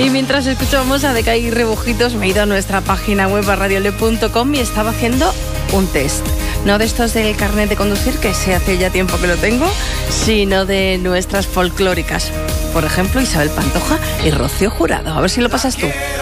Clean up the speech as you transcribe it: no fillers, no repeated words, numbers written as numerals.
Y mientras escuchábamos a Decay y Rebujitos, me he ido a nuestra página web a radiole.com y estaba haciendo un test. No de estos del carnet de conducir, que se hace ya tiempo que lo tengo, sino de nuestras folclóricas. Por ejemplo, Isabel Pantoja y Rocío Jurado. A ver si lo pasas tú.